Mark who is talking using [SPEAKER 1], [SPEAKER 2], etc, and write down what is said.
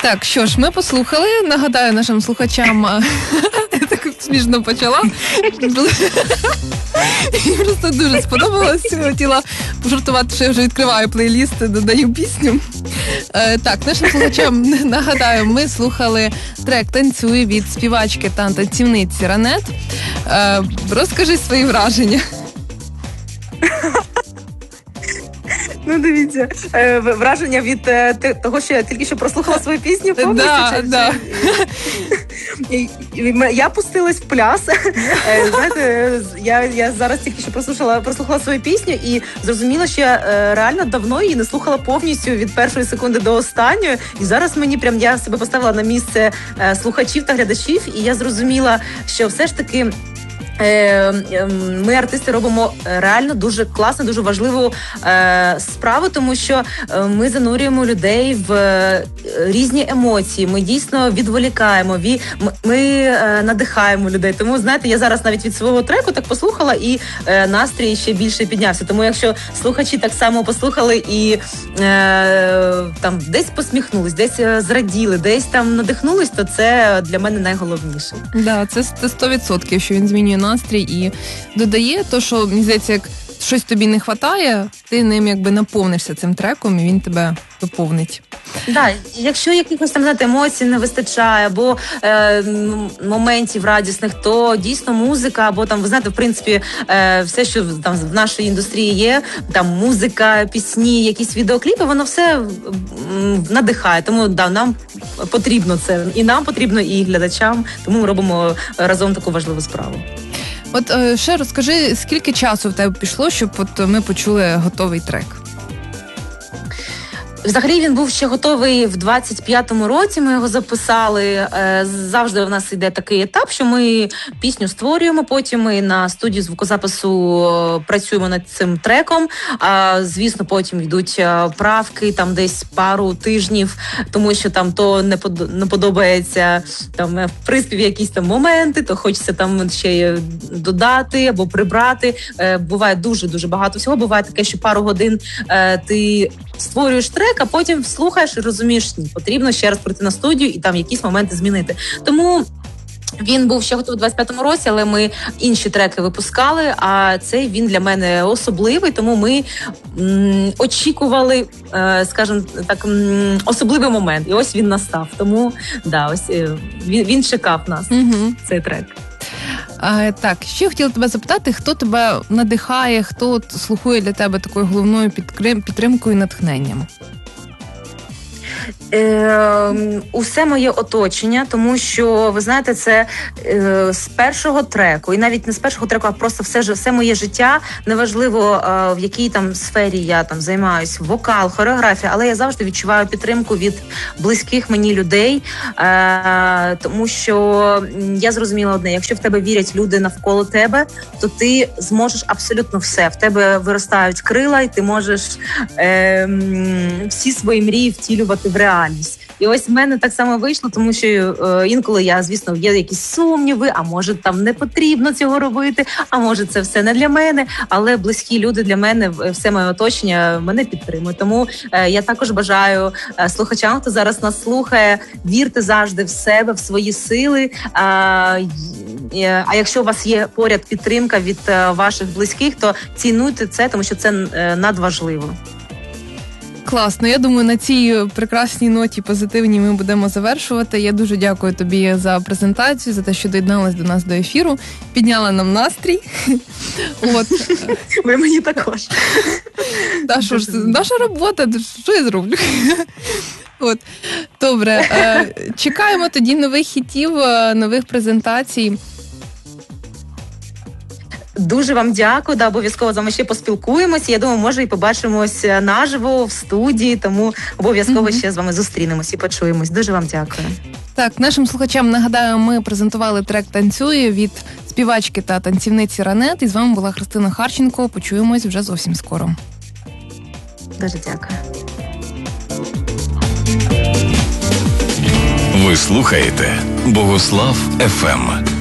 [SPEAKER 1] Так, що ж, ми послухали. Нагадаю нашим слухачам, я так смішно почала. Мені просто дуже сподобалось. Хотіла пожартувати, що я вже відкриваю плейліст, додаю пісню. Так, нашим слухачам нагадаю, ми слухали трек «Танцюй» від співачки та танцівниці Ранет. Розкажи свої враження.
[SPEAKER 2] Ну, дивіться, враження від того, що я тільки що прослухала свою пісню повністю.
[SPEAKER 1] Да.
[SPEAKER 2] Я пустилась в пляс. Знаєте, я зараз тільки що прослухала свою пісню і зрозуміла, що я реально давно її не слухала повністю від першої секунди до останньої. І зараз мені прям, я себе поставила на місце слухачів та глядачів, і я зрозуміла, що все ж таки ми, артисти, робимо реально дуже класну, дуже важливу справу, тому що ми занурюємо людей в різні емоції, ми дійсно відволікаємо, ми надихаємо людей. Тому, знаєте, я зараз навіть від свого треку так послухала, і настрій ще більше піднявся. Тому якщо слухачі так само послухали і там десь посміхнулись, десь зраділи, десь там надихнулись, то це для мене найголовніше.
[SPEAKER 1] Да, це 100%, що він змінює настрій і додає то, що, мені здається, як щось тобі не вистачає, ти ним якби наповнишся цим треком, і він тебе доповнить.
[SPEAKER 2] Да, якщо якихось там, знаєте, емоцій не вистачає, або моментів радісних, то дійсно музика, або там, ви знаєте, в принципі, все, що там в нашій індустрії є, там музика, пісні, якісь відеокліпи, воно все надихає. Тому да, нам потрібно це. І нам потрібно, і глядачам. Тому ми робимо разом таку важливу справу.
[SPEAKER 1] От ще розкажи, скільки часу в тебе пішло, щоб от ми почули готовий трек?
[SPEAKER 2] Взагалі він був ще готовий в 25-му році, ми його записали. Завжди в нас йде такий етап, що ми пісню створюємо, потім ми на студії звукозапису працюємо над цим треком. Звісно, потім йдуть правки, там десь пару тижнів, тому що там то не подобається там в приспіві якісь там моменти, то хочеться там ще додати або прибрати. Буває дуже-дуже багато всього. Буває таке, що пару годин ти створюєш трек, а потім слухаєш і розумієш, ні, потрібно ще раз прийти на студію і там якісь моменти змінити. Тому він був ще готовий у 25-му році, але ми інші треки випускали, а цей він для мене особливий, тому ми очікували, скажімо так, особливий момент. І ось він настав. Тому, да, ось він чекав нас, цей трек.
[SPEAKER 1] Так, ще хотіла тебе запитати, хто тебе надихає, хто слухає для тебе такою головною підтримкою і натхненням?
[SPEAKER 2] Усе моє оточення, тому що, ви знаєте, це з першого треку, і навіть не з першого треку, а просто все моє життя, неважливо в якій там сфері я там займаюсь, вокал, хореографія, але я завжди відчуваю підтримку від близьких мені людей, тому що я зрозуміла одне, якщо в тебе вірять люди навколо тебе, то ти зможеш абсолютно все, в тебе виростають крила, і ти можеш всі свої мрії втілювати в реальність. І ось в мене так само вийшло, тому що інколи я, звісно, є якісь сумніви, а може там не потрібно цього робити, а може це все не для мене, але близькі люди для мене, все моє оточення мене підтримує. Тому я також бажаю слухачам, хто зараз нас слухає, вірте завжди в себе, в свої сили. А якщо у вас є поряд підтримка від ваших близьких, то цінуйте це, тому що це надважливо.
[SPEAKER 1] Класно. Я думаю, на цій прекрасній ноті позитивній ми будемо завершувати. Я дуже дякую тобі за презентацію, за те, що доєдналась до нас до ефіру, підняла нам настрій. От.
[SPEAKER 2] Ви мені також.
[SPEAKER 1] Та що ж, наша робота, що я зроблю? От. Добре. Чекаємо тоді нових хітів, нових презентацій.
[SPEAKER 2] Дуже вам дякую, обов'язково з вами ще поспілкуємося. Я думаю, може і побачимось наживо в студії, тому обов'язково ще з вами зустрінемось і почуємось. Дуже вам дякую.
[SPEAKER 1] Так, нашим слухачам нагадаю, ми презентували трек «Танцює» від співачки та танцівниці Ранет. І з вами була Христина Харченко. Почуємось вже зовсім скоро.
[SPEAKER 2] Дуже дякую.
[SPEAKER 3] Ви слухаєте Богослав FM.